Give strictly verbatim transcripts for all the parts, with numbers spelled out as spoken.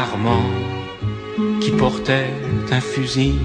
charmant qui portait un fusil.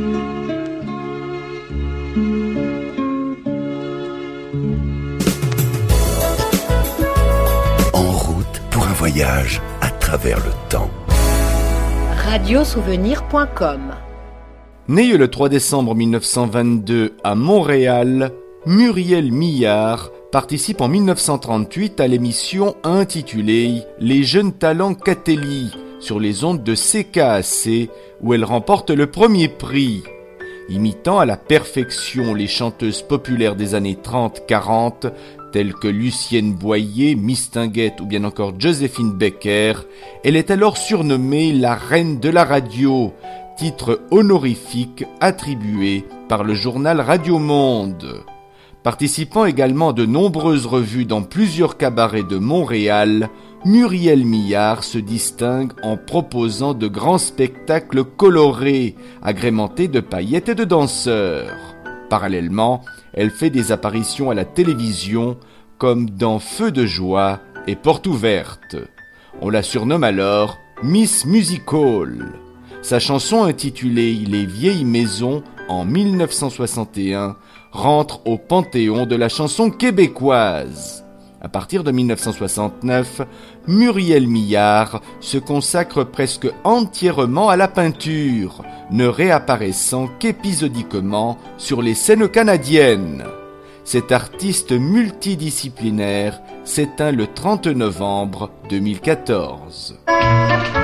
En route pour un voyage à travers le temps. radio souvenir point com. Née le trois décembre mille neuf cent vingt-deux à Montréal, Muriel Millard participe en mille neuf cent trente-huit à l'émission intitulée « Les jeunes talents Catelli » sur les ondes de C K A C, où elle remporte le premier prix. Imitant à la perfection les chanteuses populaires des années trente quarante, telles que Lucienne Boyer, Mistinguett ou bien encore Joséphine Baker, elle est alors surnommée la reine de la radio, titre honorifique attribué par le journal Radio Monde. Participant également à de nombreuses revues dans plusieurs cabarets de Montréal, Muriel Millard se distingue en proposant de grands spectacles colorés, agrémentés de paillettes et de danseurs. Parallèlement, elle fait des apparitions à la télévision, comme dans Feu de joie et Porte ouverte. On la surnomme alors Miss Music Hall. Sa chanson intitulée « Les vieilles maisons » en mille neuf cent soixante et un rentre au panthéon de la chanson québécoise. À partir de mille neuf cent soixante-neuf, Muriel Millard se consacre presque entièrement à la peinture, ne réapparaissant qu'épisodiquement sur les scènes canadiennes. Cet artiste multidisciplinaire s'éteint le trente novembre deux mille quatorze.